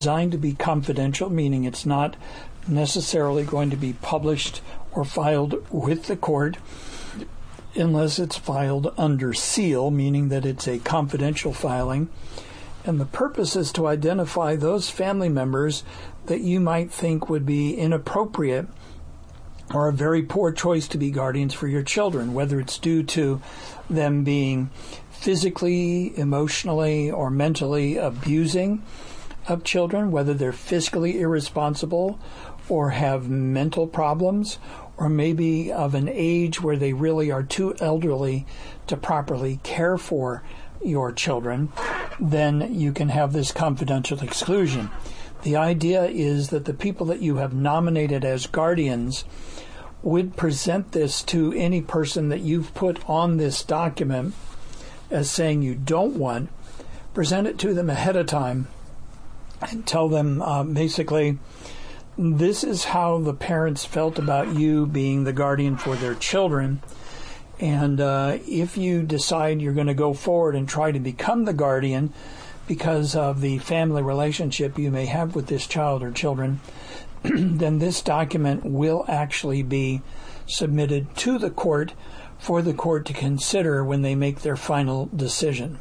designed to be confidential, meaning it's not necessarily going to be published or filed with the court unless it's filed under seal, meaning that it's a confidential filing. And the purpose is to identify those family members that you might think would be inappropriate or a very poor choice to be guardians for your children, whether it's due to them being physically, emotionally, or mentally abusing of children, whether they're fiscally irresponsible or have mental problems, or maybe of an age where they really are too elderly to properly care for your children, then you can have this confidential exclusion. The idea is that the people that you have nominated as guardians would present this to any person that you've put on this document as saying you don't want, present it to them ahead of time and tell them basically, this is how the parents felt about you being the guardian for their children. And if you decide you're going to go forward and try to become the guardian because of the family relationship you may have with this child or children, then this document will actually be submitted to the court for the court to consider when they make their final decision.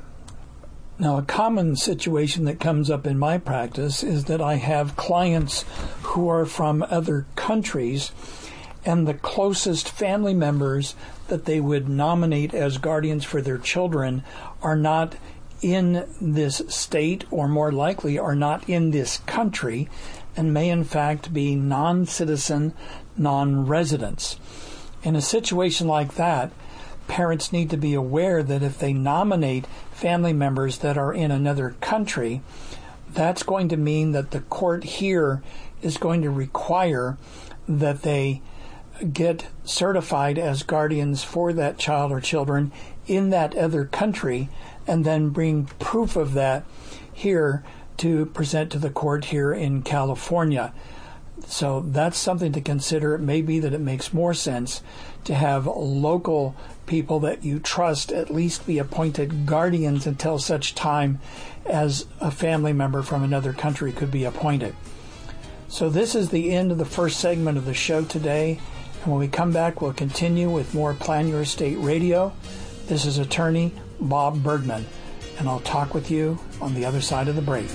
Now, a common situation that comes up in my practice is that I have clients who are from other countries, and the closest family members that they would nominate as guardians for their children are not in this state, or more likely are not in this country, and may in fact be non-citizen, non-residents. In a situation like that, parents need to be aware that if they nominate family members that are in another country, that's going to mean that the court here is going to require that they get certified as guardians for that child or children in that other country, and then bring proof of that here to present to the court here in California. So that's something to consider. It may be that it makes more sense to have local people that you trust at least be appointed guardians until such time as a family member from another country could be appointed. So this is the end of the first segment of the show today. And when we come back, we'll continue with more Plan Your Estate Radio. This is attorney Bob Bergman, and I'll talk with you on the other side of the break.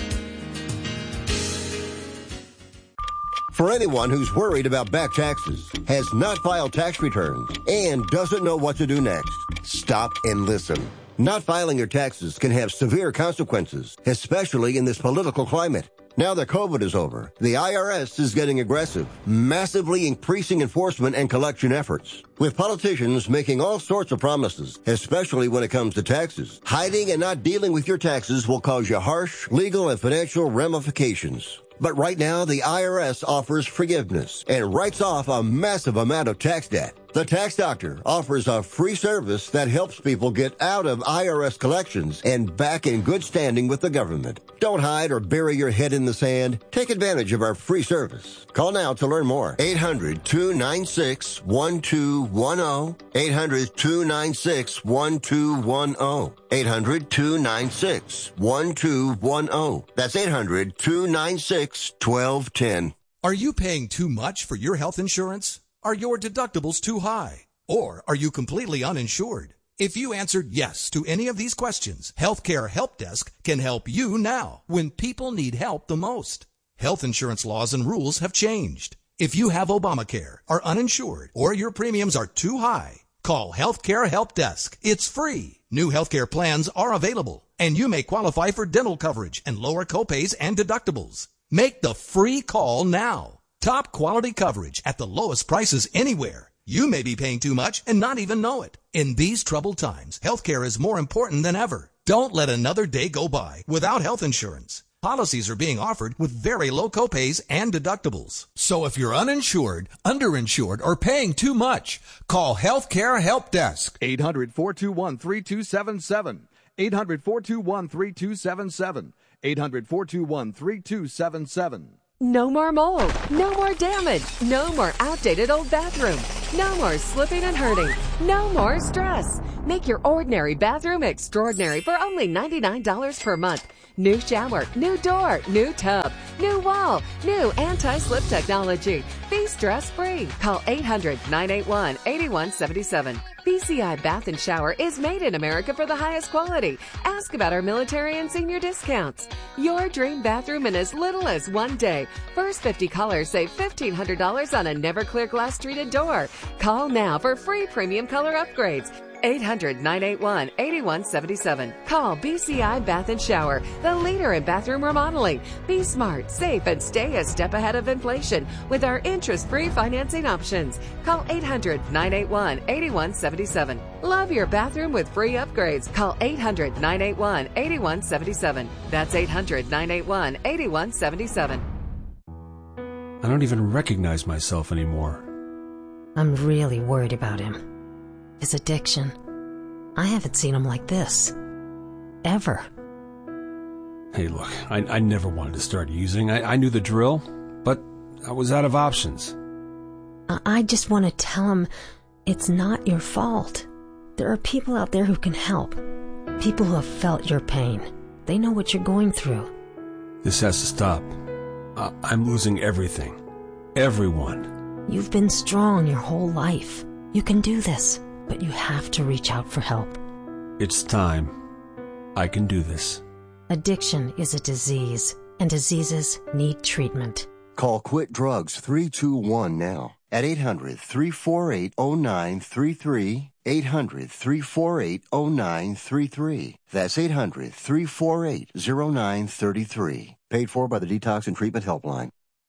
For anyone who's worried about back taxes, has not filed tax returns, and doesn't know what to do next, stop and listen. Not filing your taxes can have severe consequences, especially in this political climate. Now that COVID is over, the IRS is getting aggressive, massively increasing enforcement and collection efforts. With politicians making all sorts of promises, especially when it comes to taxes, hiding and not dealing with your taxes will cause you harsh legal and financial ramifications. But right now, the IRS offers forgiveness and writes off a massive amount of tax debt. The Tax Doctor offers a free service that helps people get out of IRS collections and back in good standing with the government. Don't hide or bury your head in the sand. Take advantage of our free service. Call now to learn more. 800-296-1210. 800-296-1210. 800-296-1210. That's 800-296-1210. Are you paying too much for your health insurance? Are your deductibles too high? Or are you completely uninsured? If you answered yes to any of these questions, Healthcare Help Desk can help you now when people need help the most. Health insurance laws and rules have changed. If you have Obamacare, are uninsured, or your premiums are too high, call Healthcare Help Desk. It's free. New healthcare plans are available, and you may qualify for dental coverage and lower copays and deductibles. Make the free call now. Top quality coverage at the lowest prices anywhere. You may be paying too much and not even know it. In these troubled times, healthcare is more important than ever. Don't let another day go by without health insurance. Policies are being offered with very low copays and deductibles. So if you're uninsured, underinsured, or paying too much, call Healthcare Help Desk. 800-421-3277. 800-421-3277. 800-421-3277. No more mold, no more damage, no more outdated old bathroom, no more slipping and hurting, no more stress. Make your ordinary bathroom extraordinary for only $99 per month. New shower, new door, new tub, new wall, new anti-slip technology. Be stress-free. Call 800-981-8177. BCI Bath and Shower is made in America for the highest quality. Ask about our military and senior discounts. Your dream bathroom in as little as 1 day. First 50 callers save $1,500 on a Never-Clear glass treated door. Call now for free premium color upgrades. 800-981-8177. Call BCI Bath and Shower, the leader in bathroom remodeling. Be smart, safe, and stay a step ahead of inflation with our interest-free financing options. Call 800-981-8177. Love your bathroom with free upgrades. Call 800-981-8177. That's 800-981-8177. I don't even recognize myself anymore. I'm really worried about him. His addiction. I haven't seen him like this. Ever. Hey, look, I never wanted to start using. I knew the drill, but I was out of options. I just want to tell him it's not your fault. There are people out there who can help. People who have felt your pain. They know what you're going through. This has to stop. I'm losing everything. Everyone. You've been strong your whole life. You can do this. But you have to reach out for help. It's time. I can do this. Addiction is a disease, and diseases need treatment. Call Quit Drugs 321 now at 800-348-0933, 800-348-0933. That's 800-348-0933. Paid for by the Detox and Treatment Helpline.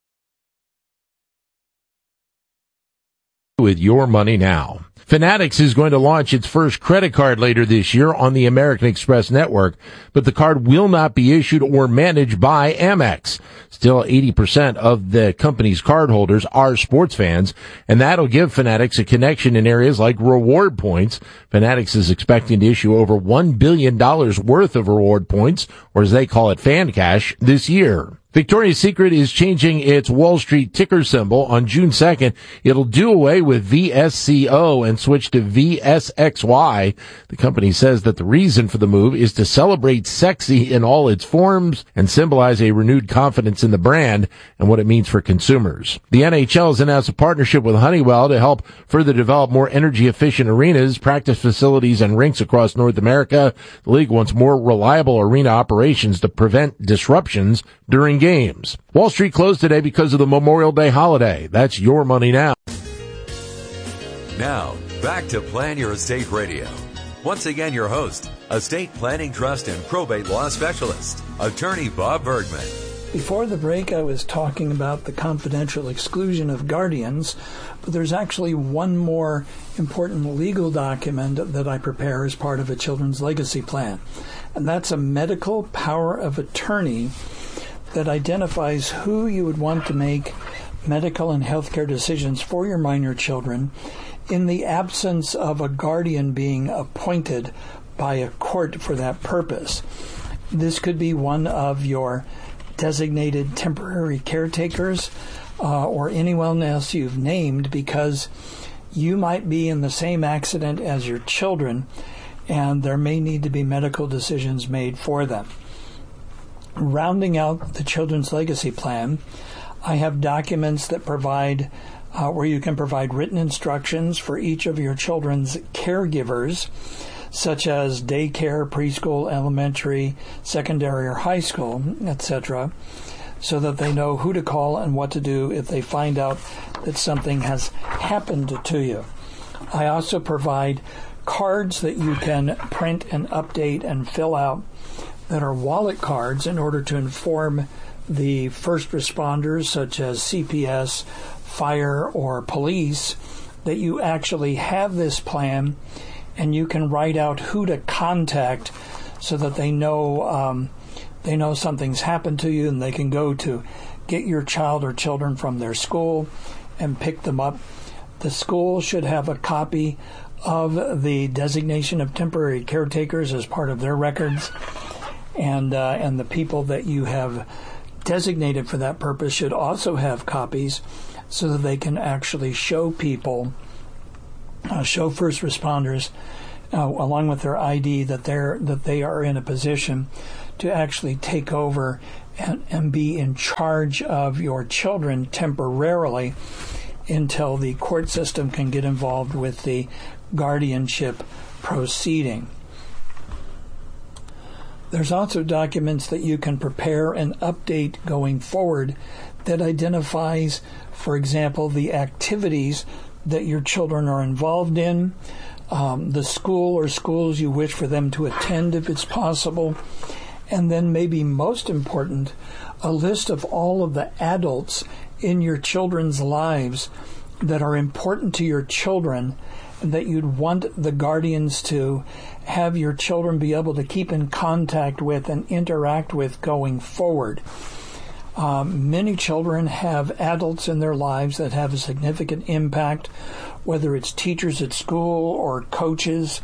With your money now. Fanatics is going to launch its first credit card later this year on the American Express network, but the card will not be issued or managed by Amex. Still, 80% of the company's cardholders are sports fans, and that'll give Fanatics a connection in areas like reward points. Fanatics is expecting to issue over $1 billion worth of reward points, or as they call it, fan cash, this year. Victoria's Secret is changing its Wall Street ticker symbol on June 2nd. It'll do away with VSCO and switch to VSXY. The company says that the reason for the move is to celebrate sexy in all its forms and symbolize a renewed confidence in the brand and what it means for consumers. The NHL has announced a partnership with Honeywell to help further develop more energy-efficient arenas, practice facilities, and rinks across North America. The league wants more reliable arena operations to prevent disruptions during games. Wall Street closed today because of the Memorial Day holiday. That's your money now. Now, back to Plan Your Estate Radio. Once again, your host, estate planning, trust, and probate law specialist, attorney Bob Bergman. Before the break, I was talking about the confidential exclusion of guardians, but there's actually one more important legal document that I prepare as part of a children's legacy plan, and that's a medical power of attorney that identifies who you would want to make medical and healthcare decisions for your minor children in the absence of a guardian being appointed by a court for that purpose. This could be one of your designated temporary caretakers or anyone else you've named, because you might be in the same accident as your children and there may need to be medical decisions made for them. Rounding out the Children's Legacy Plan, I have documents that provide where you can provide written instructions for each of your children's caregivers, such as daycare, preschool, elementary, secondary, or high school, etc., so that they know who to call and what to do if they find out that something has happened to you. I also provide cards that you can print and update and fill out that are wallet cards in order to inform the first responders, such as CPS, fire, or police, that you actually have this plan, and you can write out who to contact so that they know something's happened to you, and they can go to get your child or children from their school and pick them up. The school should have a copy of the designation of temporary caretakers as part of their records. And the people that you have designated for that purpose should also have copies so that they can actually show people, show first responders, along with their ID, that they are in a position to actually take over and be in charge of your children temporarily until the court system can get involved with the guardianship proceeding. There's also documents that you can prepare and update going forward that identifies, for example, the activities that your children are involved in, the school or schools you wish for them to attend if it's possible, and then maybe most important, a list of all of the adults in your children's lives that are important to your children and that you'd want the guardians to have your children be able to keep in contact with and interact with going forward. Many children have adults in their lives that have a significant impact, whether it's teachers at school or coaches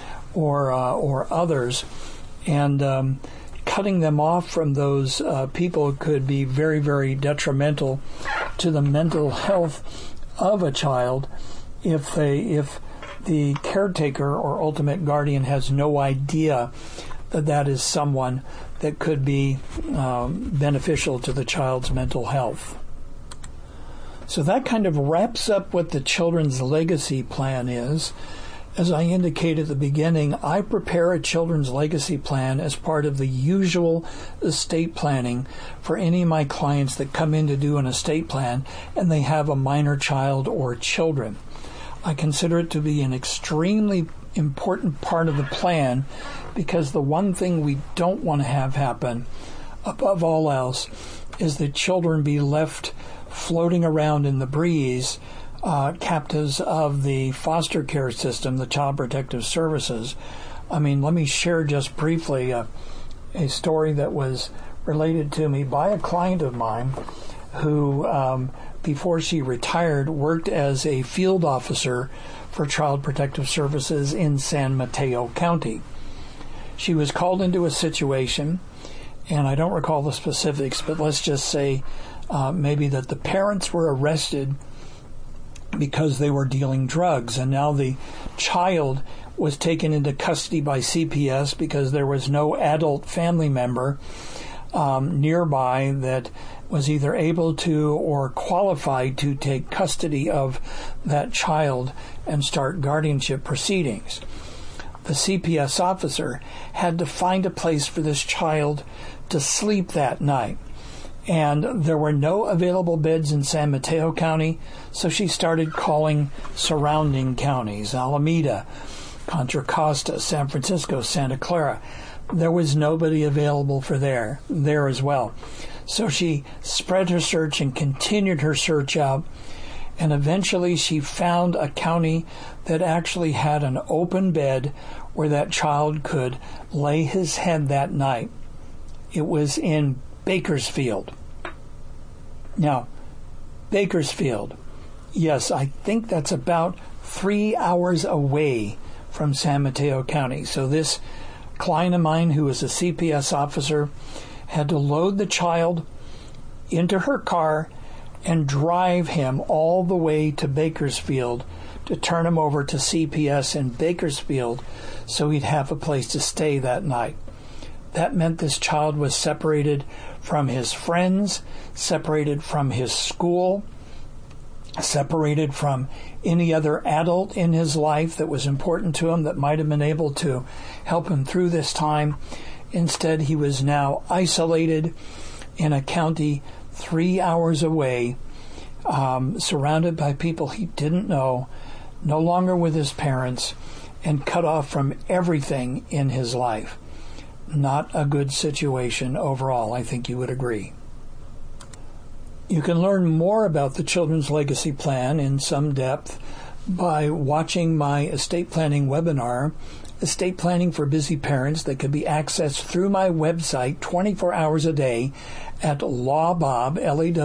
or others, and cutting them off from those people could be very, very detrimental to the mental health of a child if the caretaker or ultimate guardian has no idea that that is someone that could be beneficial to the child's mental health. So that kind of wraps up what the Children's Legacy Plan is. As I indicated at the beginning, I prepare a Children's Legacy Plan as part of the usual estate planning for any of my clients that come in to do an estate plan and they have a minor child or children. I consider it to be an extremely important part of the plan because the one thing we don't want to have happen, above all else, is that children be left floating around in the breeze, captives of the foster care system, the Child Protective Services. I mean, let me share just briefly a story that was related to me by a client of mine who, before she retired, worked as a field officer for Child Protective Services in San Mateo County. She was called into a situation, and I don't recall the specifics, but let's just say maybe that the parents were arrested because they were dealing drugs, and now the child was taken into custody by CPS because there was no adult family member nearby that was either able to or qualified to take custody of that child and start guardianship proceedings. The CPS officer had to find a place for this child to sleep that night. And there were no available beds in San Mateo County, so she started calling surrounding counties, Alameda, Contra Costa, San Francisco, Santa Clara. There was nobody available for there as well. So she spread her search and continued her search out, and eventually she found a county that actually had an open bed where that child could lay his head that night. It was in Bakersfield. Now, Bakersfield, yes, I think that's about 3 hours away from San Mateo County. So this client of mine, who was a CPS officer, had to load the child into her car and drive him all the way to Bakersfield to turn him over to CPS in Bakersfield so he'd have a place to stay that night. That meant this child was separated from his friends, separated from his school, separated from any other adult in his life that was important to him that might have been able to help him through this time. Instead, he was now isolated in a county 3 hours away, surrounded by people he didn't know, no longer with his parents, and cut off from everything in his life. Not a good situation overall, I think you would agree. You can learn more about the Children's Legacy Plan in some depth by watching my estate planning webinar, Estate Planning for Busy Parents, that can be accessed through my website 24 hours a day at lawbob,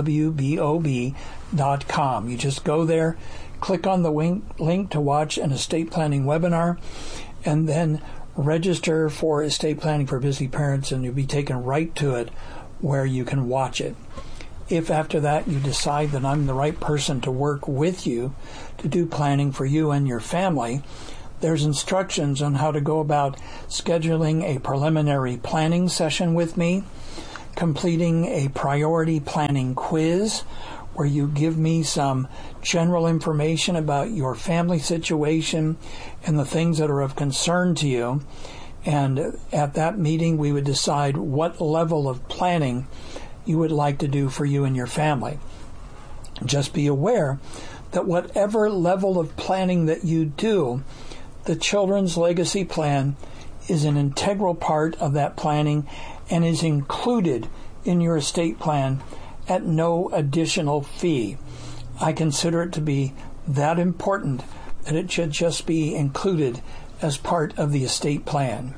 LAWBOB.com. You just go there, click on the link to watch an estate planning webinar, and then register for Estate Planning for Busy Parents, and you'll be taken right to it where you can watch it. If after that you decide that I'm the right person to work with you to do planning for you and your family, There's instructions on how to go about scheduling a preliminary planning session with me, completing a priority planning quiz where you give me some general information about your family situation and the things that are of concern to you. And at that meeting, we would decide what level of planning you would like to do for you and your family. Just be aware that whatever level of planning that you do, the Children's Legacy Plan is an integral part of that planning and is included in your estate plan at no additional fee. I consider it to be that important that it should just be included as part of the estate plan.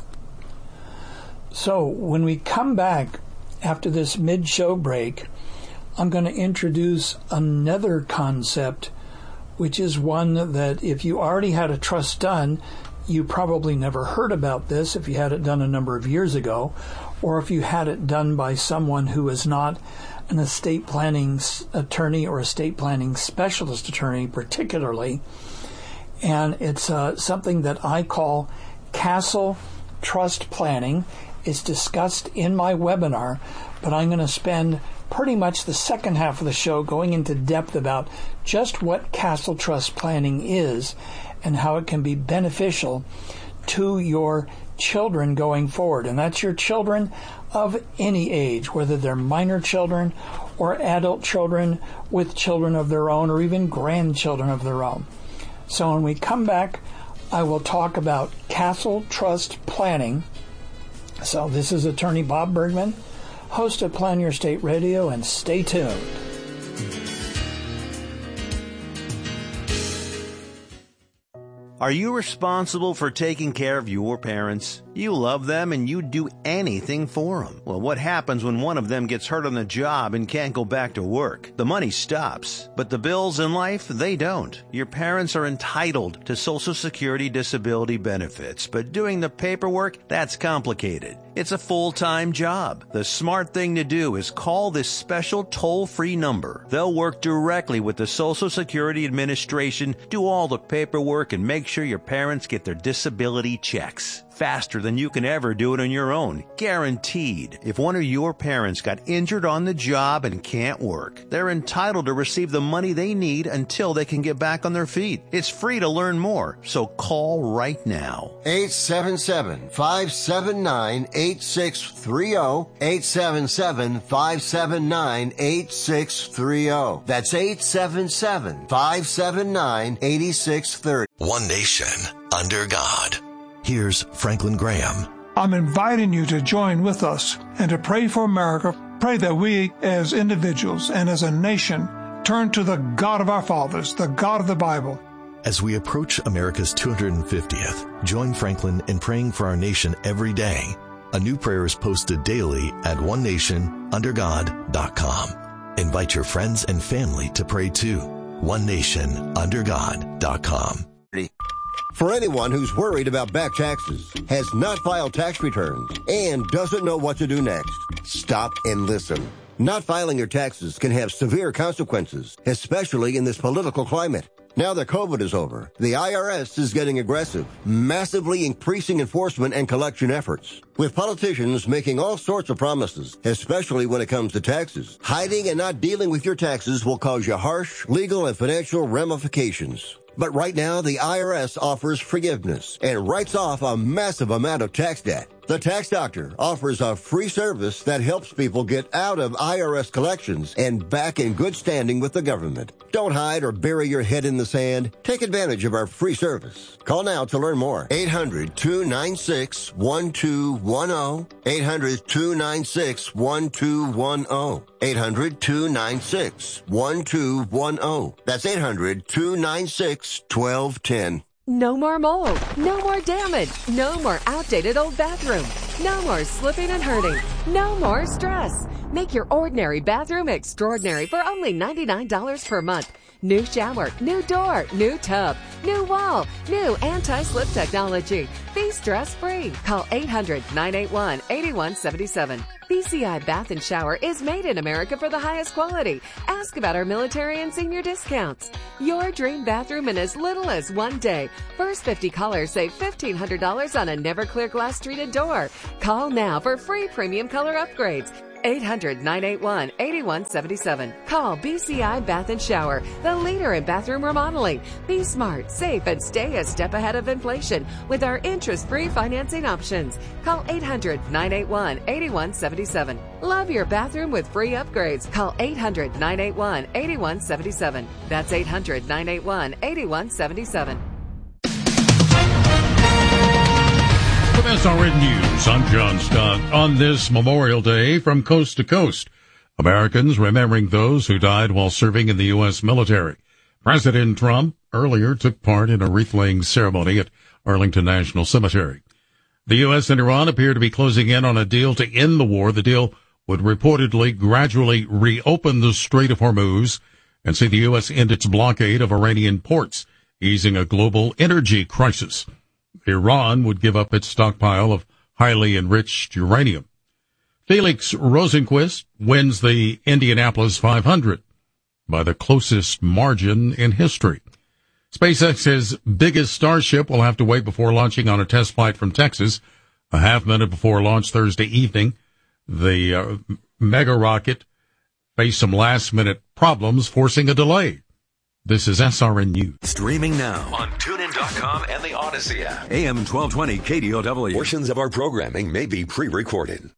So when we come back after this mid-show break, I'm going to introduce another concept, which is one that if you already had a trust done, you probably never heard about this if you had it done a number of years ago, or if you had it done by someone who is not an estate planning attorney or estate planning specialist attorney particularly. And it's something that I call Castle Trust Planning. It's discussed in my webinar, but I'm going to spend pretty much the second half of the show going into depth about just what Castle Trust Planning is and how it can be beneficial to your children going forward. And that's your children of any age, whether they're minor children or adult children with children of their own or even grandchildren of their own. So when we come back, I will talk about Castle Trust Planning. So this is Attorney Bob Bergman, host of Plan Your State Radio, and stay tuned. Are you responsible for taking care of your parents? You love them and you'd do anything for them. Well, what happens when one of them gets hurt on the job and can't go back to work? The money stops, but the bills in life, they don't. Your parents are entitled to Social Security disability benefits, but doing the paperwork, that's complicated. It's a full-time job. The smart thing to do is call this special toll-free number. They'll work directly with the Social Security Administration, do all the paperwork, and make sure your parents get their disability checks. Faster than you can ever do it on your own. Guaranteed. If one of your parents got injured on the job and can't work, they're entitled to receive the money they need until they can get back on their feet. It's free to learn more, so call right now. 877-579-8630. 877-579-8630. That's 877-579-8630. One nation, under God. Here's Franklin Graham. I'm inviting you to join with us and to pray for America. Pray that we as individuals and as a nation turn to the God of our fathers, the God of the Bible. As we approach America's 250th, join Franklin in praying for our nation every day. A new prayer is posted daily at onenationundergod.com. Invite your friends and family to pray too. onenationundergod.com. For anyone who's worried about back taxes, has not filed tax returns, and doesn't know what to do next, stop and listen. Not filing your taxes can have severe consequences, especially in this political climate. Now that COVID is over, the IRS is getting aggressive, massively increasing enforcement and collection efforts. With politicians making all sorts of promises, especially when it comes to taxes, hiding and not dealing with your taxes will cause you harsh legal and financial ramifications. But right now, the IRS offers forgiveness and writes off a massive amount of tax debt. The Tax Doctor offers a free service that helps people get out of IRS collections and back in good standing with the government. Don't hide or bury your head in the sand. Take advantage of our free service. Call now to learn more. 800-296-1210. 800-296-1210. 800-296-1210. That's 800-296-1210. No more mold, no more damage, no more outdated old bathroom, no more slipping and hurting. No more stress. Make your ordinary bathroom extraordinary for only $99 per month. New shower, new door, new tub, new wall, new anti-slip technology. Be stress-free. Call 800-981-8177. BCI Bath and Shower is made in America for the highest quality. Ask about our military and senior discounts. Your dream bathroom in as little as 1 day. First 50 callers save $1,500 on a never clear glass treated door. Call now for free premium color upgrades. 800-981-8177. Call BCI Bath and Shower, the leader in bathroom remodeling. Be smart, safe, and stay a step ahead of inflation with our interest-free financing options. Call 800-981-8177. Love your bathroom with free upgrades. Call 800-981-8177. That's 800-981-8177. From SRN News, I'm John Scott. On this Memorial Day, from coast to coast, Americans remembering those who died while serving in the U.S. military. President Trump earlier took part in a wreath-laying ceremony at Arlington National Cemetery. The U.S. and Iran appear to be closing in on a deal to end the war. The deal would reportedly gradually reopen the Strait of Hormuz and see the U.S. end its blockade of Iranian ports, easing a global energy crisis. Iran would give up its stockpile of highly enriched uranium. Felix Rosenquist wins the Indianapolis 500 by the closest margin in history. SpaceX's biggest Starship will have to wait before launching on a test flight from Texas. A half minute before launch Thursday evening, the mega rocket faced some last-minute problems, forcing a delay. This is SRN News. Streaming now on TuneIn.com and the Odyssey app. AM 1220 KDOW. Portions of our programming may be pre-recorded.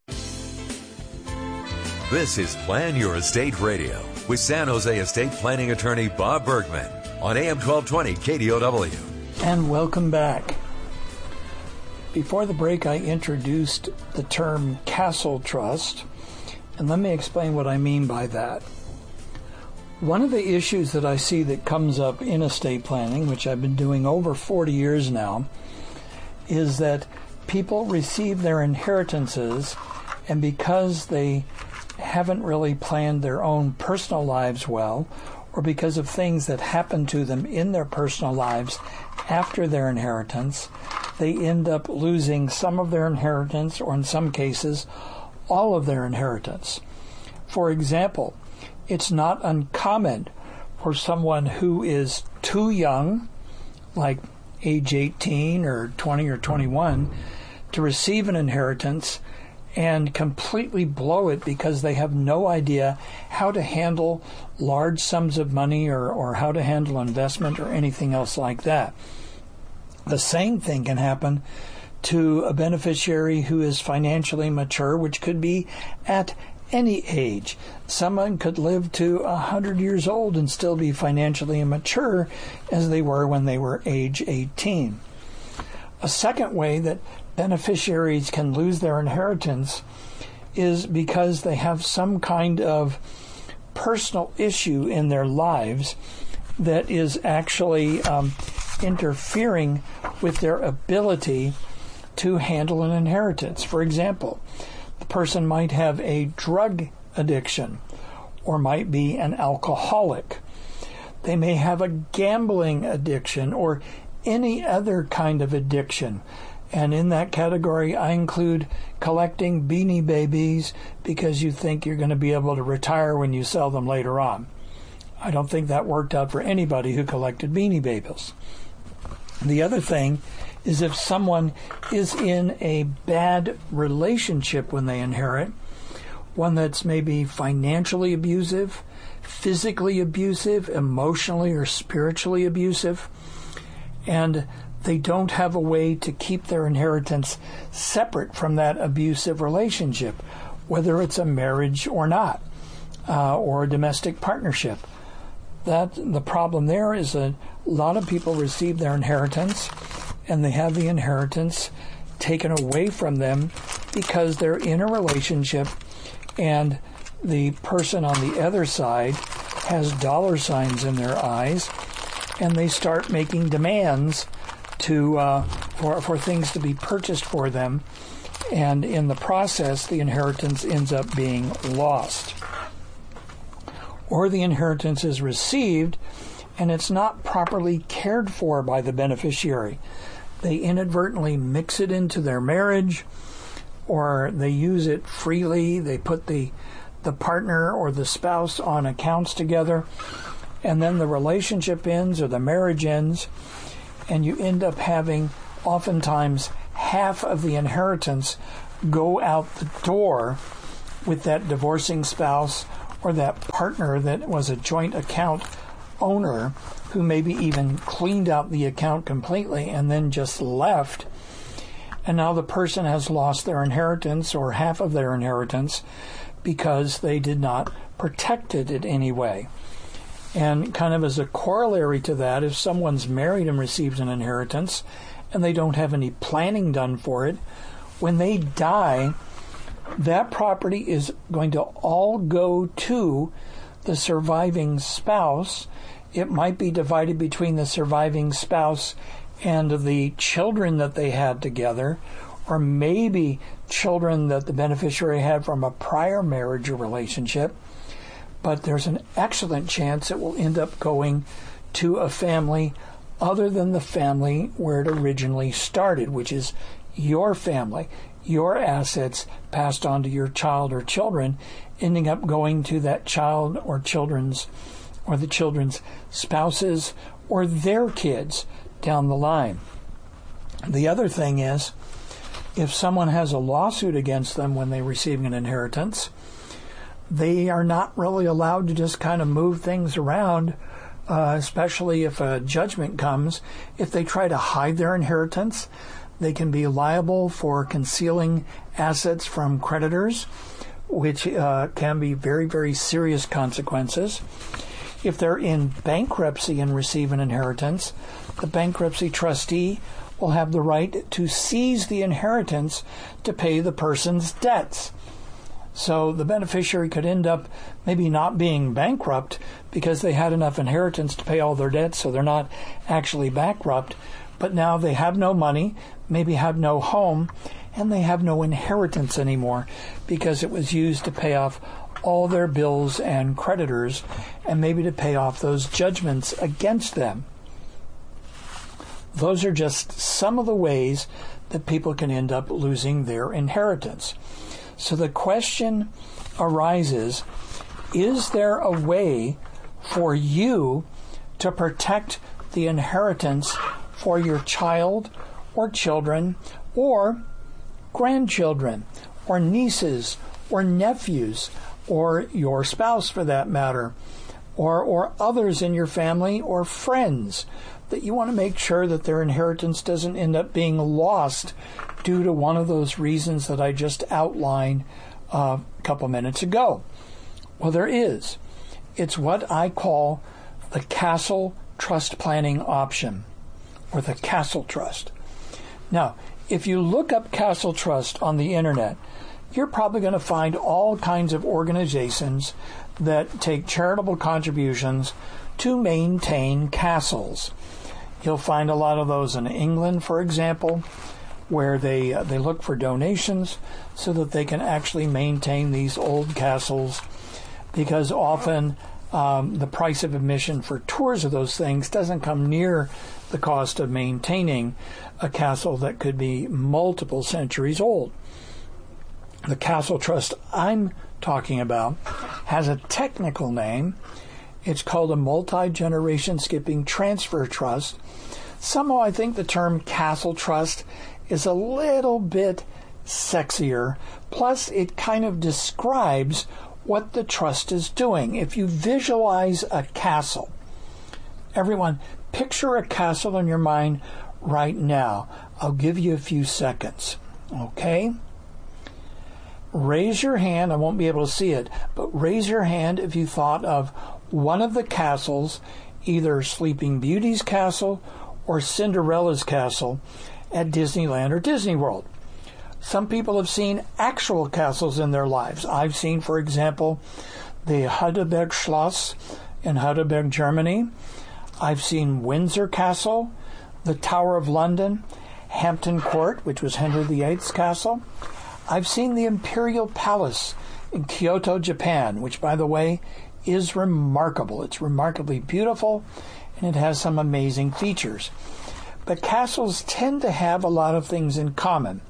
This is Plan Your Estate Radio with San Jose estate planning attorney Bob Bergman on AM 1220 KDOW. And welcome back. Before the break, I introduced the term castle trust, and let me explain what I mean by that. One of the issues that I see that comes up in estate planning, which I've been doing over 40 years now, is that people receive their inheritances, and because they haven't really planned their own personal lives well, or because of things that happen to them in their personal lives after their inheritance, they end up losing some of their inheritance, or in some cases, all of their inheritance. For example, it's not uncommon for someone who is too young, like age 18 or 20 or 21, to receive an inheritance and completely blow it because they have no idea how to handle large sums of money or how to handle investment or anything else like that. The same thing can happen to a beneficiary who is financially mature, which could be at any age. Someone could live to 100 years old and still be financially immature as they were when they were age 18. A second way that beneficiaries can lose their inheritance is because they have some kind of personal issue in their lives that is actually interfering with their ability to handle an inheritance. For example, the person might have a drug addiction or might be an alcoholic. They may have a gambling addiction or any other kind of addiction. And in that category, I include collecting Beanie Babies because you think you're going to be able to retire when you sell them later on. I don't think that worked out for anybody who collected Beanie Babies. The other thing is if someone is in a bad relationship when they inherit, one that's maybe financially abusive, physically abusive, emotionally or spiritually abusive, and they don't have a way to keep their inheritance separate from that abusive relationship, whether it's a marriage or not, or a domestic partnership. The problem there is a lot of people receive their inheritance and they have the inheritance taken away from them because they're in a relationship and the person on the other side has dollar signs in their eyes and they start making demands to for things to be purchased for them, and in the process, the inheritance ends up being lost. Or the inheritance is received, and it's not properly cared for by the beneficiary. They inadvertently mix it into their marriage, or they use it freely. They put the partner or the spouse on accounts together, and then the relationship ends or the marriage ends, and you end up having oftentimes half of the inheritance go out the door with that divorcing spouse or that partner that was a joint account owner who maybe even cleaned out the account completely and then just left. And now the person has lost their inheritance or half of their inheritance because they did not protect it in any way. And kind of as a corollary to that, if someone's married and receives an inheritance and they don't have any planning done for it, when they die, that property is going to all go to the surviving spouse. It might be divided between the surviving spouse and the children that they had together, or maybe children that the beneficiary had from a prior marriage or relationship. But there's an excellent chance it will end up going to a family other than the family where it originally started, which is your family, your assets passed on to your child or children, ending up going to that child or children's or the children's spouses or their kids down the line. The other thing is, if someone has a lawsuit against them when they're receiving an inheritance, they are not really allowed to just kind of move things around, especially if a judgment comes. If they try to hide their inheritance, they can be liable for concealing assets from creditors, which can be very, very serious consequences. If they're in bankruptcy and receive an inheritance, the bankruptcy trustee will have the right to seize the inheritance to pay the person's debts. So the beneficiary could end up maybe not being bankrupt because they had enough inheritance to pay all their debts, so they're not actually bankrupt, but now they have no money, maybe have no home, and they have no inheritance anymore because it was used to pay off all their bills and creditors and maybe to pay off those judgments against them. Those are just some of the ways that people can end up losing their inheritance. So the question arises, is there a way for you to protect the inheritance for your child or children or grandchildren or nieces or nephews or your spouse for that matter, or others in your family or friends that you want to make sure that their inheritance doesn't end up being lost due to one of those reasons that I just outlined a couple minutes ago? Well, there is. It's what I call the Castle Trust Planning option, or the Castle Trust. Now, if you look up Castle Trust on the internet, you're probably going to find all kinds of organizations that take charitable contributions to maintain castles. You'll find a lot of those in England, for example, where they look for donations so that they can actually maintain these old castles, because often the price of admission for tours of those things doesn't come near the cost of maintaining a castle that could be multiple centuries old. The Castle Trust I'm talking about has a technical name. It's called a Multi-Generation Skipping Transfer Trust. Somehow I think the term Castle Trust is a little bit sexier. Plus, it kind of describes what the trust is doing. If you visualize a castle, everyone, picture a castle in your mind right now. I'll give you a few seconds. Okay? Raise your hand. I won't be able to see it, but raise your hand if you thought of one of the castles, either Sleeping Beauty's castle or Cinderella's castle at Disneyland or Disney World. Some people have seen actual castles in their lives. I've seen, for example, the Heidelberg Schloss in Heidelberg, Germany. I've seen Windsor Castle, the Tower of London, Hampton Court, which was Henry VIII's castle. I've seen the Imperial Palace in Kyoto, Japan, which, by the way, is remarkable. It's remarkably beautiful, and it has some amazing features. But castles tend to have a lot of things in common.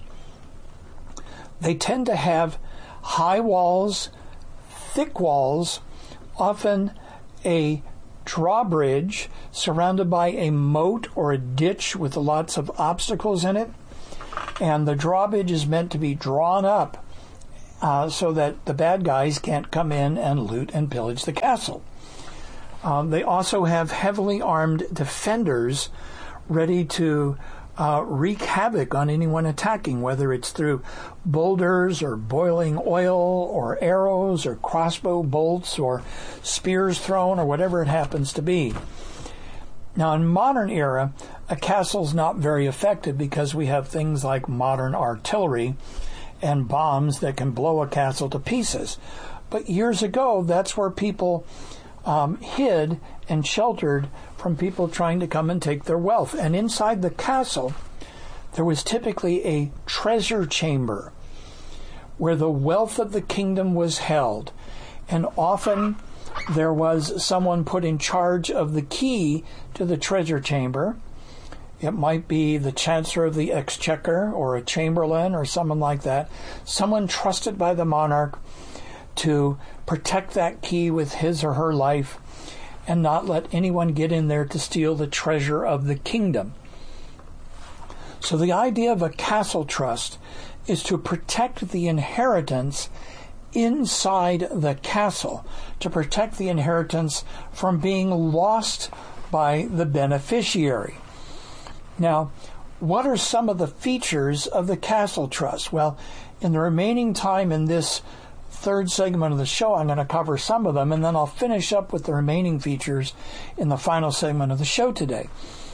They tend to have high walls, thick walls, often a drawbridge surrounded by a moat or a ditch with lots of obstacles in it. And the drawbridge is meant to be drawn up so that the bad guys can't come in and loot and pillage the castle. They also have heavily armed defenders ready to wreak havoc on anyone attacking, whether it's through boulders or boiling oil or arrows or crossbow bolts or spears thrown or whatever it happens to be. Now, in modern era, a castle's not very effective because we have things like modern artillery and bombs that can blow a castle to pieces. But years ago, that's where people hid and sheltered from people trying to come and take their wealth. And inside the castle, there was typically a treasure chamber where the wealth of the kingdom was held. And often there was someone put in charge of the key to the treasure chamber. It might be the Chancellor of the Exchequer or a Chamberlain or someone like that. Someone trusted by the monarch to protect that key with his or her life and not let anyone get in there to steal the treasure of the kingdom. So the idea of a castle trust is to protect the inheritance inside the castle, to protect the inheritance from being lost by the beneficiary. Now, what are some of the features of the castle trust? Well, in the remaining time in this third segment of the show, I'm going to cover some of them, and then I'll finish up with the remaining features in the final segment of the show today.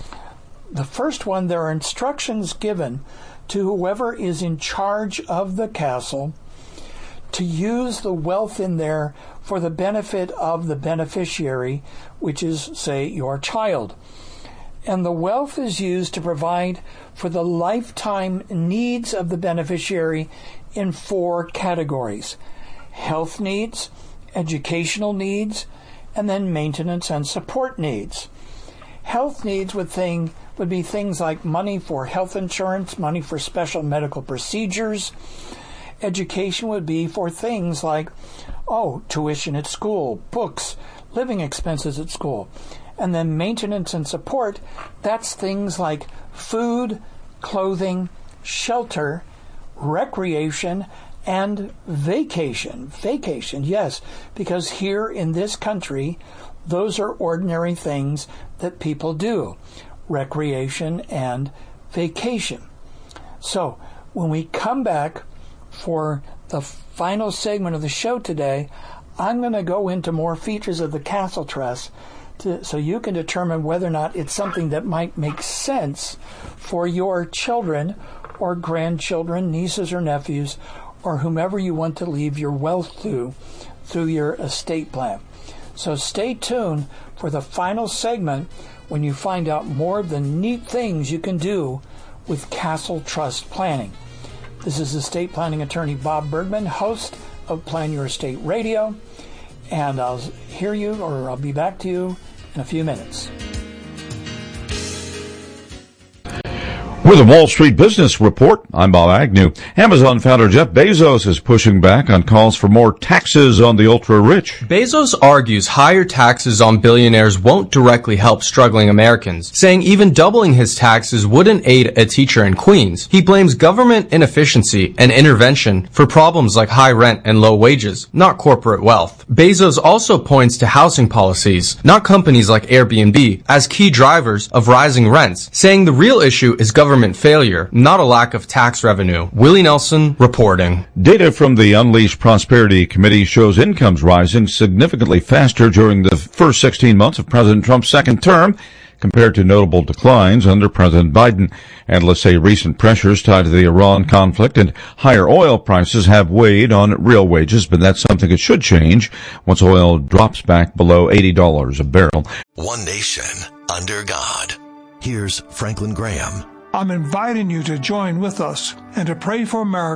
The first one, there are instructions given to whoever is in charge of the castle to use the wealth in there for the benefit of the beneficiary, which is, say, your child. And the wealth is used to provide for the lifetime needs of the beneficiary in 4 categories: health needs, educational needs, and then maintenance and support needs. Health needs would be things like money for health insurance, money for special medical procedures. Education would be for things like, tuition at school, books, living expenses at school. And then maintenance and support, that's things like food, clothing, shelter, recreation, and vacation. Vacation, yes, because here in this country, those are ordinary things that people do. Recreation and vacation. So, when we come back for the final segment of the show today, I'm going to go into more features of the castle trust so you can determine whether or not it's something that might make sense for your children or grandchildren, nieces or nephews, or whomever you want to leave your wealth to through your estate plan. So stay tuned for the final segment when you find out more of the neat things you can do with castle trust planning. This is estate planning attorney Bob Bergman, host of Plan Your Estate Radio, and I'll be back to you in a few minutes. With a Wall Street Business Report, I'm Bob Agnew. Amazon founder Jeff Bezos is pushing back on calls for more taxes on the ultra-rich. Bezos argues higher taxes on billionaires won't directly help struggling Americans, saying even doubling his taxes wouldn't aid a teacher in Queens. He blames government inefficiency and intervention for problems like high rent and low wages, not corporate wealth. Bezos also points to housing policies, not companies like Airbnb, as key drivers of rising rents, saying the real issue is government failure, not a lack of tax revenue. Willie Nelson reporting. Data from the Unleash Prosperity Committee shows incomes rising significantly faster during the first 16 months of President Trump's second term compared to notable declines under President Biden. Analysts say recent pressures tied to the Iran conflict and higher oil prices have weighed on real wages, but that's something that should change once oil drops back below $80 a barrel. One nation under God. Here's Franklin Graham. I'm inviting you to join with us and to pray for America.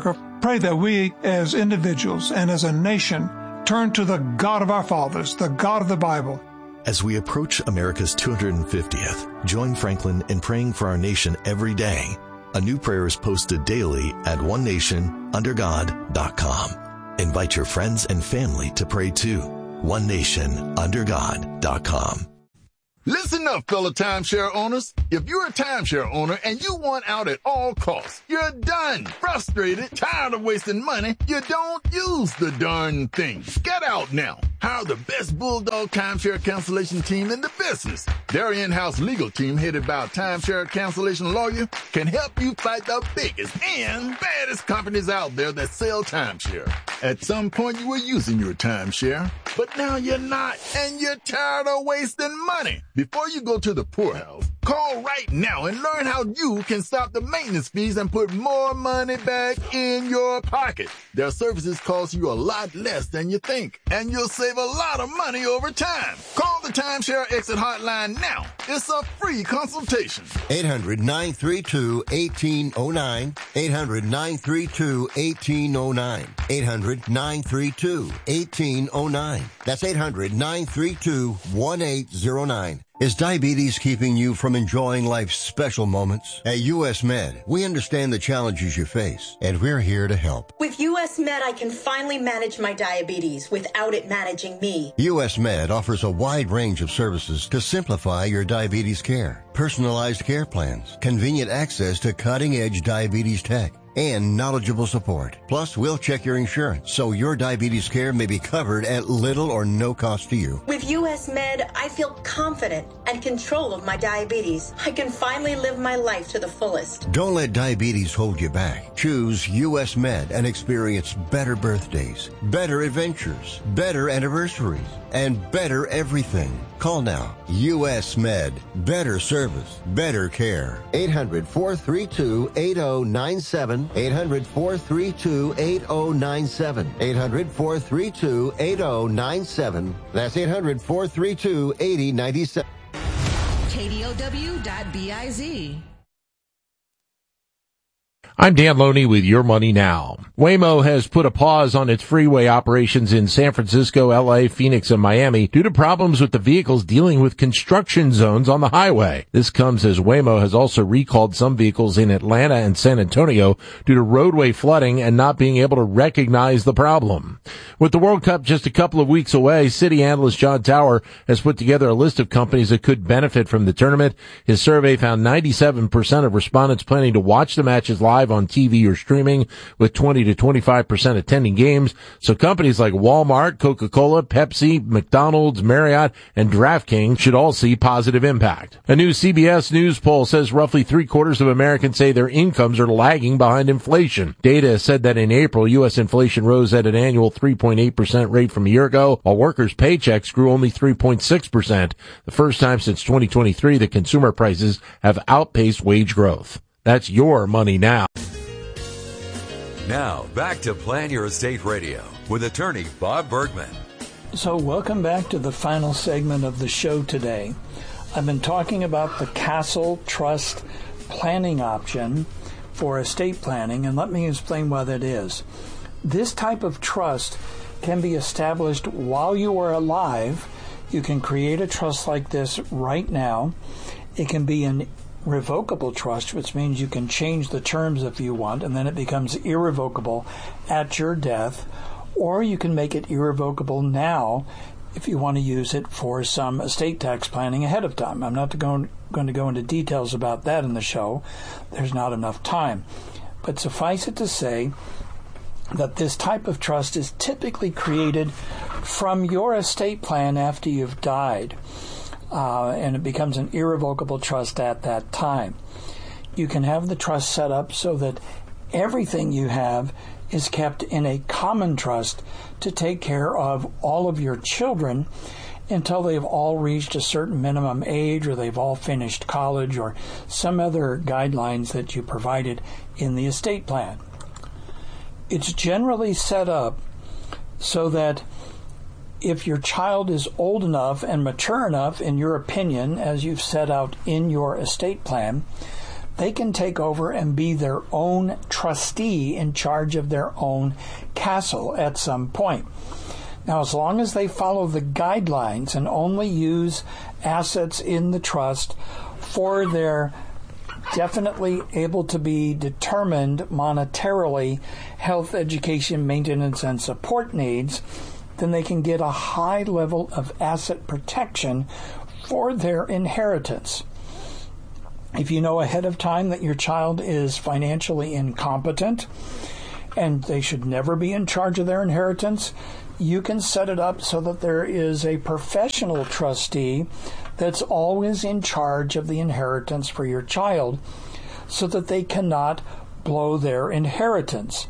pray that we as individuals and as a nation turn to the God of our fathers, the God of the Bible. As we approach America's 250th, join Franklin in praying for our nation every day. A new prayer is posted daily at onenationundergod.com. Invite your friends and family to pray too. onenationundergod.com. Listen up, fellow timeshare owners. If you're a timeshare owner and you want out at all costs, you're done, frustrated, tired of wasting money, you don't use the darn thing. Get out now. Hire the best Bulldog timeshare cancellation team in the business. Their in-house legal team, headed by a timeshare cancellation lawyer, can help you fight the biggest and baddest companies out there that sell timeshare. At some point, you were using your timeshare, but now you're not, and you're tired of wasting money. Before you go to the poorhouse, call right now and learn how you can stop the maintenance fees and put more money back in your pocket. Their services cost you a lot less than you think, and you'll save a lot of money over time. Call the Timeshare Exit Hotline now. It's a free consultation. 800-932-1809. 800-932-1809. 800-932-1809. That's 800-932-1809. Is diabetes keeping you from enjoying life's special moments? At U.S. Med, we understand the challenges you face, and we're here to help. With U.S. Med, I can finally manage my diabetes without it managing me. U.S. Med offers a wide range of services to simplify your diabetes care. Personalized care plans, convenient access to cutting-edge diabetes tech, and knowledgeable support. Plus, we'll check your insurance so your diabetes care may be covered at little or no cost to you. With U.S. Med, I feel confident and control of my diabetes. I can finally live my life to the fullest. Don't let diabetes hold you back. Choose U.S. Med and experience better birthdays, better adventures, better anniversaries, and better everything. Call now. U.S. Med. Better service. Better care. 800-432-8097. 800-432-8097. 800-432-8097. That's 800-432-8097. KDOW.biz. I'm Dan Loney with Your Money Now. Waymo has put a pause on its freeway operations in San Francisco, LA, Phoenix, and Miami due to problems with the vehicles dealing with construction zones on the highway. This comes as Waymo has also recalled some vehicles in Atlanta and San Antonio due to roadway flooding and not being able to recognize the problem. With the World Cup just a couple of weeks away, Citi analyst John Tower has put together a list of companies that could benefit from the tournament. His survey found 97% of respondents planning to watch the matches live on TV or streaming, with 20 to 25% attending games. So companies like Walmart, Coca-Cola, Pepsi, McDonald's, Marriott, and DraftKings should all see positive impact. A new CBS News poll says roughly 3/4 of Americans say their incomes are lagging behind inflation. Data said that in April, U.S. inflation rose at an annual 3.8% rate from a year ago, while workers' paychecks grew only 3.6%, the first time since 2023 that consumer prices have outpaced wage growth. That's Your Money Now. Now, back to Plan Your Estate Radio with attorney Bob Bergman. So welcome back to the final segment of the show today. I've been talking about the Castle Trust planning option for estate planning, and let me explain what it is. This type of trust can be established while you are alive. You can create a trust like this right now. It can be an revocable trust, which means you can change the terms if you want, and then it becomes irrevocable at your death, or you can make it irrevocable now if you want to use it for some estate tax planning ahead of time. I'm not going to go into details about that in the show. There's not enough time. But suffice it to say that this type of trust is typically created from your estate plan after you've died. And it becomes an irrevocable trust at that time. You can have the trust set up so that everything you have is kept in a common trust to take care of all of your children until they've all reached a certain minimum age, or they've all finished college, or some other guidelines that you provided in the estate plan. It's generally set up so that if your child is old enough and mature enough, in your opinion, as you've set out in your estate plan, they can take over and be their own trustee in charge of their own castle at some point. Now, as long as they follow the guidelines and only use assets in the trust for their definitely able to be determined monetarily health, education, maintenance, and support needs, then they can get a high level of asset protection for their inheritance. If you know ahead of time that your child is financially incompetent and they should never be in charge of their inheritance, you can set it up so that there is a professional trustee that's always in charge of the inheritance for your child so that they cannot blow their inheritance.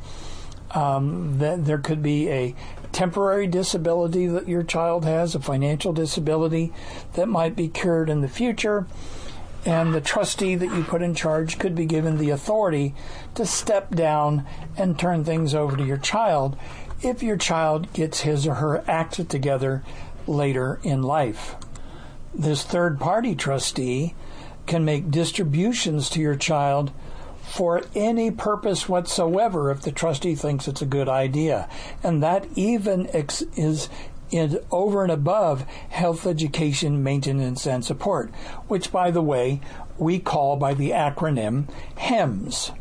There could be a temporary disability that your child has, a financial disability that might be cured in the future, and the trustee that you put in charge could be given the authority to step down and turn things over to your child if your child gets his or her act together later in life. This third-party trustee can make distributions to your child for any purpose whatsoever if the trustee thinks it's a good idea. And that even is over and above health, education, maintenance, and support, which, by the way, we call by the acronym HEMS.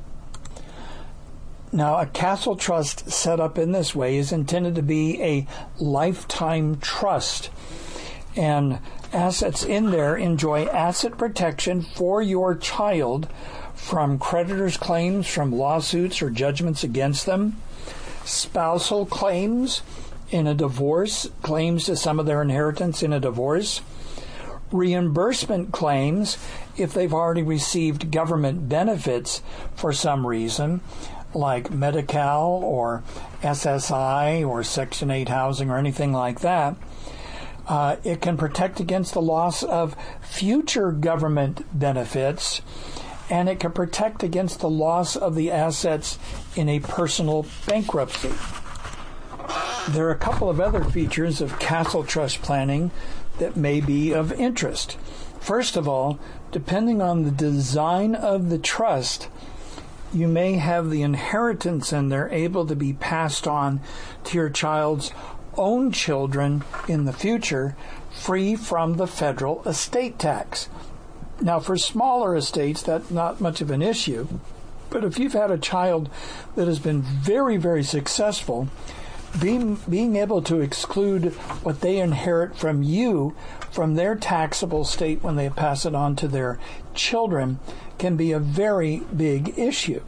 Now, a castle trust set up in this way is intended to be a lifetime trust, and assets in there enjoy asset protection for your child from creditors' claims from lawsuits or judgments against them, spousal claims in a divorce, claims to some of their inheritance in a divorce, reimbursement claims if they've already received government benefits for some reason, like Medi-Cal or SSI or Section 8 housing or anything like that. It can protect against the loss of future government benefits, and it can protect against the loss of the assets in a personal bankruptcy. There are a couple of other features of castle trust planning that may be of interest. First of all, depending on the design of the trust, you may have the inheritance and they're able to be passed on to your child's own children in the future, free from the federal estate tax. Now, for smaller estates, that's not much of an issue. But if you've had a child that has been very, very successful, being able to exclude what they inherit from you from their taxable estate when they pass it on to their children can be a very big issue.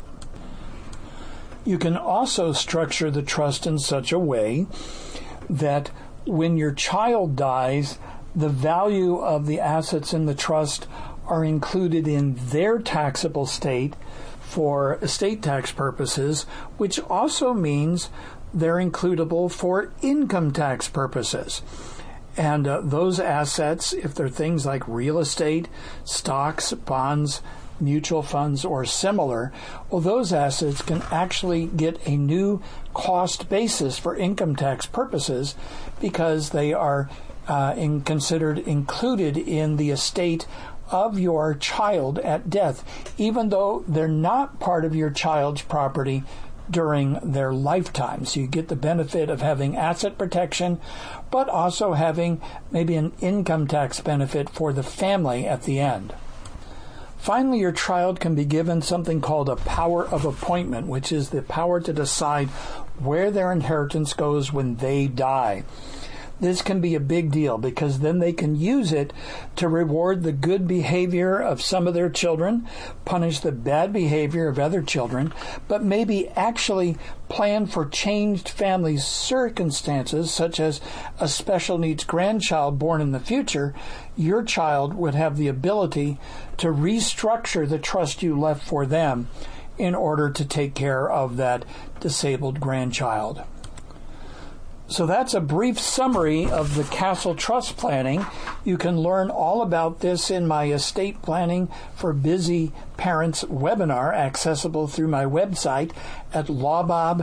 You can also structure the trust in such a way that when your child dies, the value of the assets in the trust are included in their taxable estate for estate tax purposes, which also means they're includable for income tax purposes. And those assets, if they're things like real estate, stocks, bonds, mutual funds, or similar, well, those assets can actually get a new cost basis for income tax purposes because they are considered included in the estate of your child at death, even though they're not part of your child's property during their lifetime. So you get the benefit of having asset protection, but also having maybe an income tax benefit for the family at the end. Finally, your child can be given something called a power of appointment, which is the power to decide where their inheritance goes when they die. This can be a big deal because then they can use it to reward the good behavior of some of their children, punish the bad behavior of other children, but maybe actually plan for changed family circumstances, such as a special needs grandchild born in the future. Your child would have the ability to restructure the trust you left for them in order to take care of that disabled grandchild. So that's a brief summary of the Castle Trust Planning. You can learn all about this in my Estate Planning for Busy Parents webinar, accessible through my website at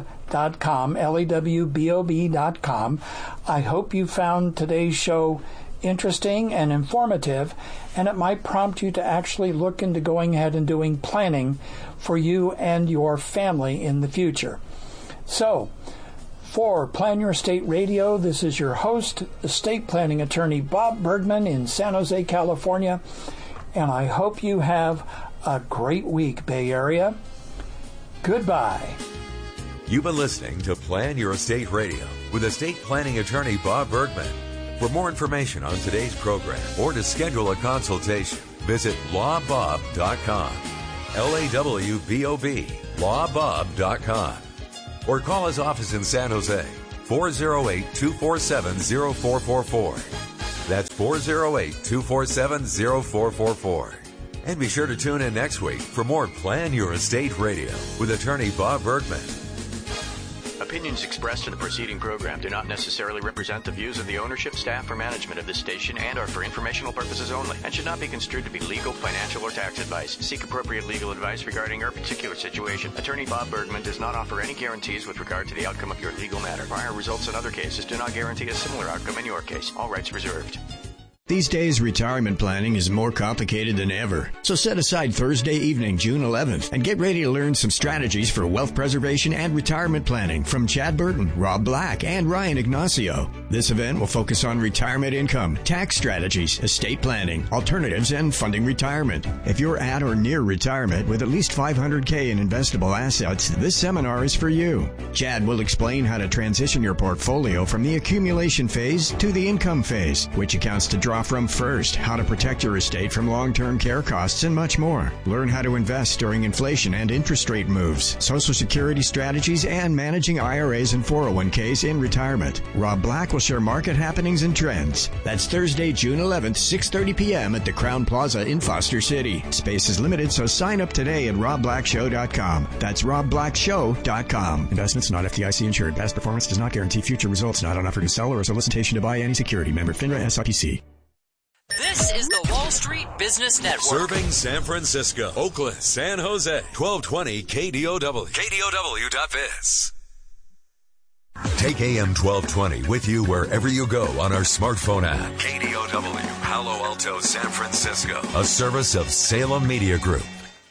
lawbob.com, LAWBOB.com. I hope you found today's show interesting and informative, and it might prompt you to actually look into going ahead and doing planning for you and your family in the future. So, for Plan Your Estate Radio, this is your host, estate planning attorney Bob Bergman in San Jose, California, and I hope you have a great week, Bay Area. Goodbye. You've been listening to Plan Your Estate Radio with estate planning attorney Bob Bergman. For more information on today's program or to schedule a consultation, visit lawbob.com. LAWBOB, lawbob.com. Or call his office in San Jose, 408-247-0444. That's 408-247-0444. And be sure to tune in next week for more Plan Your Estate Radio with attorney Bob Bergman. Opinions expressed in the preceding program do not necessarily represent the views of the ownership, staff, or management of this station and are for informational purposes only and should not be construed to be legal, financial, or tax advice. Seek appropriate legal advice regarding your particular situation. Attorney Bob Bergman does not offer any guarantees with regard to the outcome of your legal matter. Prior results in other cases do not guarantee a similar outcome in your case. All rights reserved. These days, retirement planning is more complicated than ever. So set aside Thursday evening, June 11th, and get ready to learn some strategies for wealth preservation and retirement planning from Chad Burton, Rob Black, and Ryan Ignacio. This event will focus on retirement income, tax strategies, estate planning, alternatives, and funding retirement. If you're at or near retirement with at least $500K in investable assets, this seminar is for you. Chad will explain how to transition your portfolio from the accumulation phase to the income phase, which accounts to draw from first, how to protect your estate from long-term care costs, and much more. Learn how to invest during inflation and interest rate moves, Social Security strategies, and managing IRAs and 401ks in retirement. Rob Black will share market happenings and trends. That's Thursday, June 11th, 6:30 p.m. at the Crown Plaza in Foster City. Space is limited, so sign up today at robblackshow.com. That's robblackshow.com. Investments not FDIC insured. Past performance does not guarantee future results. Not an offer to sell or a solicitation to buy any security. Member FINRA SIPC. This is the Wall Street Business Network. Serving San Francisco, Oakland, San Jose. 1220 KDOW. KDOW.biz. Take AM 1220 with you wherever you go on our smartphone app. KDOW, Palo Alto, San Francisco. A service of Salem Media Group.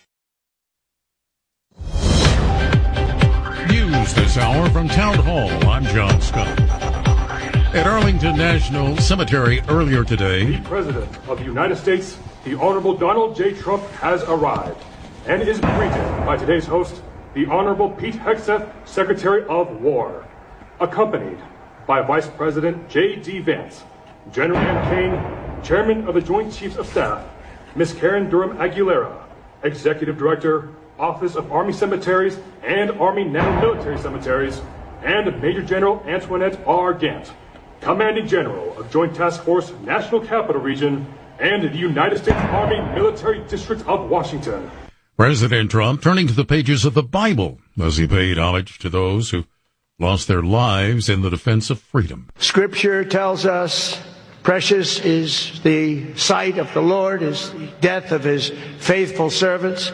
News this hour from Town Hall. I'm John Scott. At Arlington National Cemetery earlier today, the President of the United States, the Honorable Donald J. Trump, has arrived and is greeted by today's host, the Honorable Pete Hegseth, Secretary of War, accompanied by Vice President J.D. Vance, General Ann Kane, Chairman of the Joint Chiefs of Staff, Ms. Karen Durham Aguilera, Executive Director, Office of Army Cemeteries and Army Non-Military Cemeteries, and Major General Antoinette R. Gant, Commanding General of Joint Task Force National Capital Region and the United States Army Military District of Washington. President Trump turning to the pages of the Bible as he paid homage to those who lost their lives in the defense of freedom. Scripture tells us precious is the sight of the Lord, is the death of his faithful servants.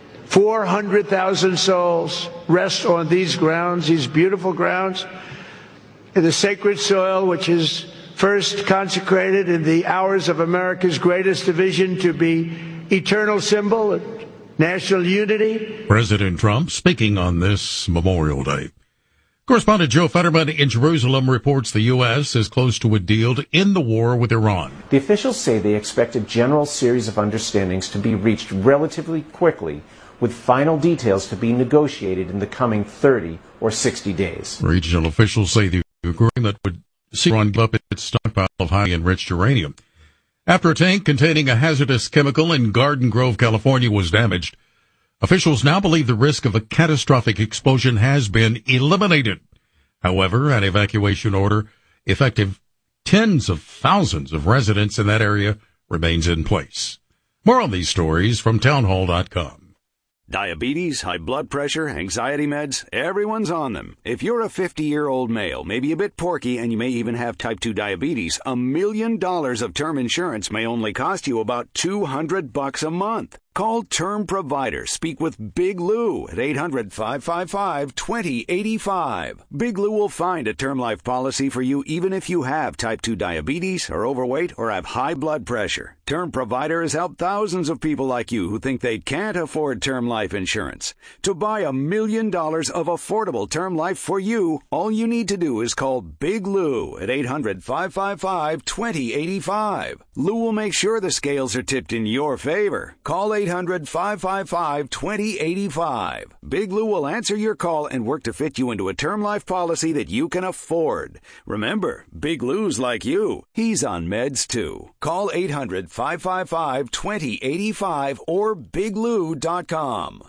400,000 souls rest on these grounds, these beautiful grounds, in the sacred soil which is first consecrated in the hours of America's greatest division to be eternal symbol of national unity. President Trump speaking on this Memorial Day. Correspondent Joe Fetterman in Jerusalem reports the U.S. is close to a deal to end the war with Iran. The officials say they expect a general series of understandings to be reached relatively quickly, with final details to be negotiated in the coming 30 or 60 days. Regional officials say the agreement would see Iran give up its stockpile of highly enriched uranium. After a tank containing a hazardous chemical in Garden Grove, California was damaged, officials now believe the risk of a catastrophic explosion has been eliminated. However, an evacuation order effective tens of thousands of residents in that area remains in place. More on these stories from townhall.com. Diabetes, high blood pressure, anxiety meds, everyone's on them. If you're a 50-year-old male, maybe a bit porky, and you may even have type 2 diabetes, $1 million of term insurance may only cost you about $200 a month. Call Term Provider. Speak with Big Lou at 800-555-2085. Big Lou will find a term life policy for you even if you have type 2 diabetes, are overweight, or have high blood pressure. Term Provider has helped thousands of people like you who think they can't afford term life insurance. To buy $1 million of affordable term life for you, all you need to do is call Big Lou at 800-555-2085. Lou will make sure the scales are tipped in your favor. Call 800-555-2085. Big Lou will answer your call and work to fit you into a term life policy that you can afford. Remember, Big Lou's like you. He's on meds too. Call 800-555-2085 or biglou.com.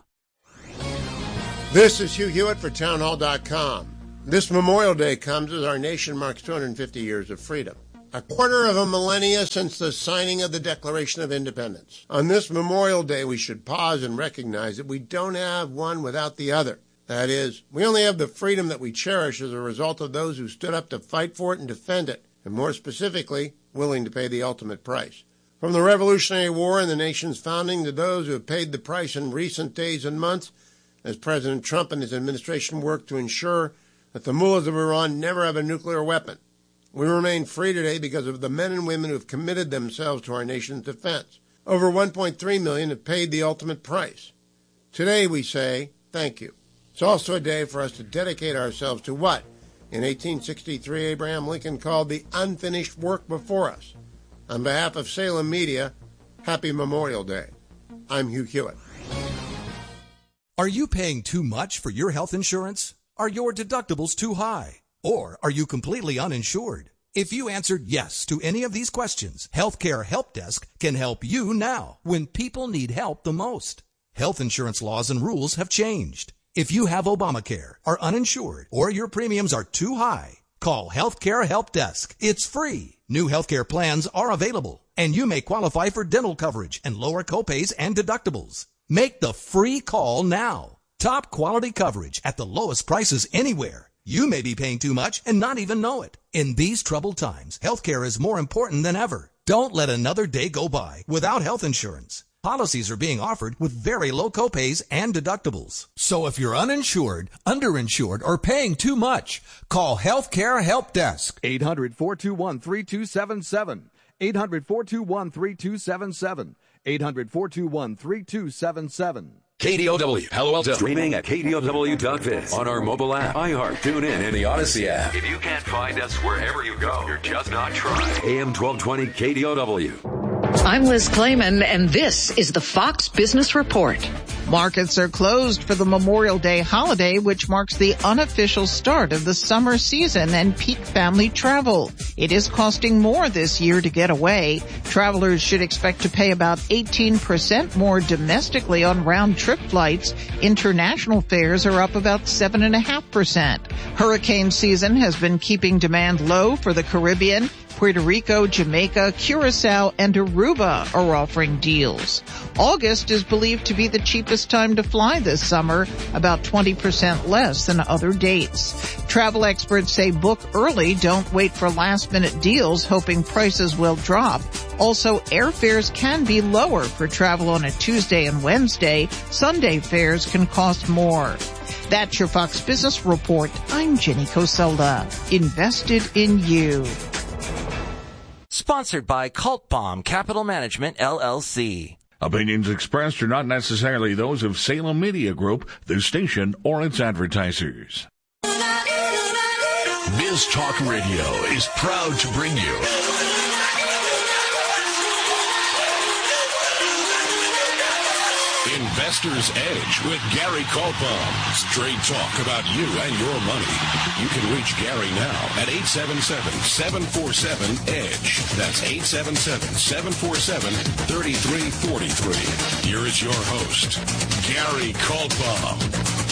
This is Hugh Hewitt for townhall.com. This Memorial Day comes as our nation marks 250 years of freedom. A quarter of a millennia since the signing of the Declaration of Independence. On this Memorial Day, we should pause and recognize that we don't have one without the other. That is, we only have the freedom that we cherish as a result of those who stood up to fight for it and defend it, and more specifically, willing to pay the ultimate price. From the Revolutionary War and the nation's founding to those who have paid the price in recent days and months, as President Trump and his administration work to ensure that the mullahs of Iran never have a nuclear weapon. We remain free today because of the men and women who have committed themselves to our nation's defense. Over 1.3 million have paid the ultimate price. Today we say thank you. It's also a day for us to dedicate ourselves to what, in 1863, Abraham Lincoln called the unfinished work before us. On behalf of Salem Media, happy Memorial Day. I'm Hugh Hewitt. Are you paying too much for your health insurance? Are your deductibles too high? Or are you completely uninsured? If you answered yes to any of these questions, Healthcare Help Desk can help you now when people need help the most. Health insurance laws and rules have changed. If you have Obamacare, are uninsured, or your premiums are too high, call Healthcare Help Desk. It's free. New healthcare plans are available, and you may qualify for dental coverage and lower copays and deductibles. Make the free call now. Top quality coverage at the lowest prices anywhere. You may be paying too much and not even know it. In these troubled times, healthcare is more important than ever. Don't let another day go by without health insurance. Policies are being offered with very low copays and deductibles. So if you're uninsured, underinsured, or paying too much, call Healthcare Help Desk. 800-421-3277. 800-421-3277. 800-421-3277. KDOW, Palo Alto. Streaming at KDOW.biz. On our mobile app, iHeart, TuneIn, and the Odyssey app. If you can't find us wherever you go, you're just not trying. AM 1220 KDOW. I'm Liz Clayman, and this is the Fox Business Report. Markets are closed for the Memorial Day holiday, which marks the unofficial start of the summer season and peak family travel. It is costing more this year to get away. Travelers should expect to pay about 18% more domestically on round-trip flights. International fares are up about 7.5%. Hurricane season has been keeping demand low for the Caribbean. Puerto Rico, Jamaica, Curacao, and Aruba are offering deals. August is believed to be the cheapest time to fly this summer, about 20% less than other dates. Travel experts say book early, don't wait for last-minute deals hoping prices will drop. Also, airfares can be lower for travel on a Tuesday and Wednesday. Sunday fares can cost more. That's your Fox Business Report. I'm Jenny Coselda. Invested in you. Sponsored by Cult Bomb Capital Management, LLC. Opinions expressed are not necessarily those of Salem Media Group, the station, or its advertisers. Biz Talk Radio is proud to bring you Investor's Edge with Gary Colpom. Straight talk about you and your money. You can reach Gary now at 877-747-EDGE. That's 877-747-3343. Here is your host, Gary Colpom.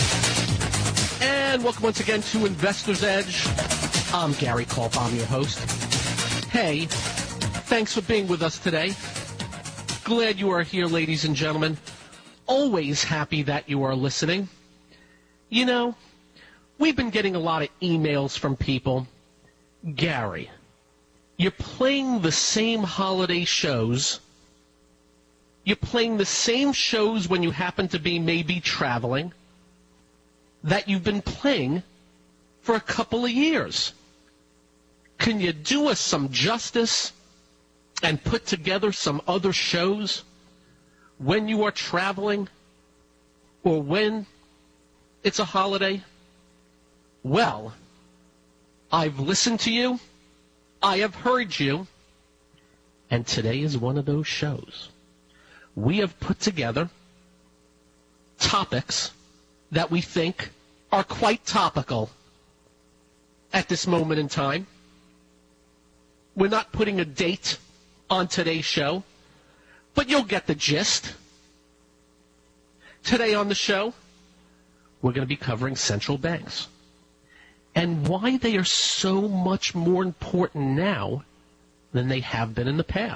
And welcome once again to Investor's Edge. I'm Gary Colpom, your host. Hey, thanks for being with us today. Glad you are here, ladies and gentlemen. Always happy that you are listening. You know, we've been getting a lot of emails from people. Gary, you're playing the same holiday shows You're playing the same shows when you happen to be maybe traveling that you've been playing for a couple of years. Can you do us some justice and put together some other shows when you are traveling or when it's a holiday? Well, I've listened to you, I have heard you, and today is one of those shows. We have put together topics that we think are quite topical at this moment in time. We're not putting a date on today's show, but you'll get the gist. Today on the show, we're going to be covering central banks and why they are so much more important now than they have been in the past.